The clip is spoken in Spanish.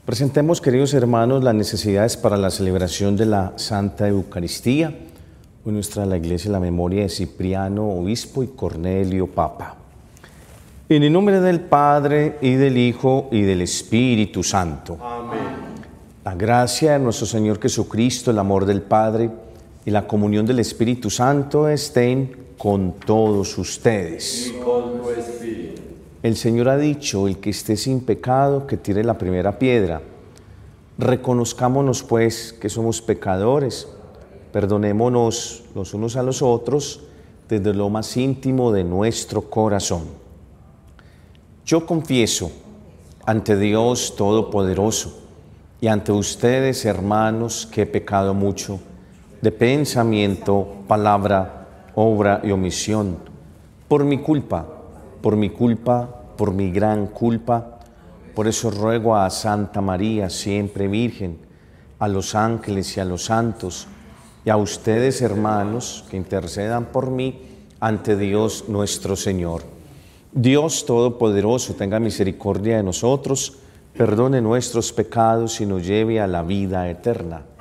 Presentemos, queridos hermanos, las necesidades para la celebración de la Santa Eucaristía. Hoy nos trae la Iglesia la memoria de Cipriano, obispo, y Cornelio, papa. En el nombre del Padre, y del Hijo, y del Espíritu Santo. Amén. La gracia de nuestro Señor Jesucristo, el amor del Padre y la comunión del Espíritu Santo estén con todos ustedes. Y con tu espíritu. El Señor ha dicho: el que esté sin pecado, que tire la primera piedra. Reconozcámonos, pues, que somos pecadores. Perdonémonos los unos a los otros desde lo más íntimo de nuestro corazón. Yo confieso ante Dios Todopoderoso y ante ustedes, hermanos, que he pecado mucho de pensamiento, palabra, obra y omisión, por mi culpa, por mi gran culpa. Por eso ruego a Santa María, siempre Virgen, a los ángeles y a los santos, y a ustedes, hermanos, que intercedan por mí ante Dios nuestro Señor. Dios Todopoderoso tenga misericordia de nosotros, perdone nuestros pecados y nos lleve a la vida eterna.